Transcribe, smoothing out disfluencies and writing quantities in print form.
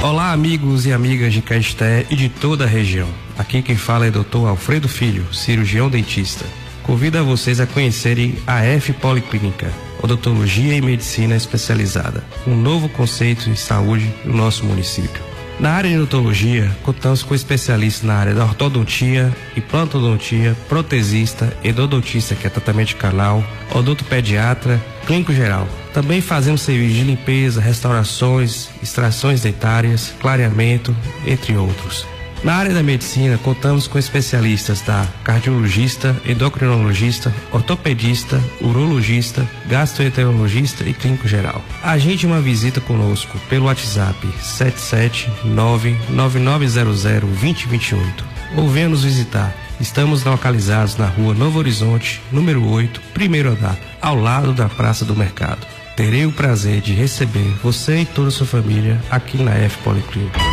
Olá, amigos e amigas de Caeté e de toda a região. Aqui quem fala é Dr. Alfredo Filho, cirurgião dentista. Convido a vocês a conhecerem a F Policlínica, odontologia e medicina especializada, um novo conceito em saúde no nosso município. Na área de odontologia, contamos com especialistas na área da ortodontia, implantodontia, protesista, endodontista, que é tratamento de canal, odontopediatra, clínico geral. Também fazemos serviços de limpeza, restaurações, extrações dentárias, clareamento, entre outros. Na área da medicina, contamos com especialistas da cardiologista, endocrinologista, ortopedista, urologista, gastroenterologista e clínico geral. Agende uma visita conosco pelo WhatsApp 779-9900-2028 ou venha nos visitar. Estamos localizados na rua Novo Horizonte, número 8, primeiro andar, ao lado da Praça do Mercado. Terei o prazer de receber você e toda a sua família aqui na F Policlínica.